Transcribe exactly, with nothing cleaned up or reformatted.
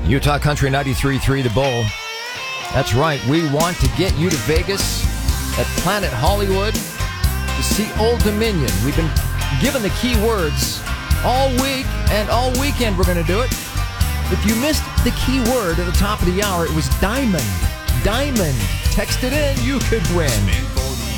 Utah Country ninety-three point three The Bull. That's right. We want to get you to Vegas at Planet Hollywood to see Old Dominion. We've been given the key words all week and all weekend we're going to do it. If you missed the key word at the top of the hour, it was diamond. Diamond. Text it in. You could win.